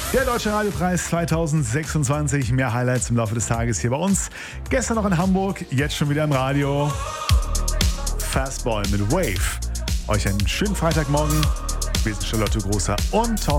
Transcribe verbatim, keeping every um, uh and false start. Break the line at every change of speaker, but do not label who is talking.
Der Deutsche Radiopreis zwanzig sechsundzwanzig. Mehr Highlights im Laufe des Tages hier bei uns. Gestern noch in Hamburg, jetzt schon wieder im Radio. Fastball mit Wave. Euch einen schönen Freitagmorgen. Wir sind Charlotte Großer und Thorsten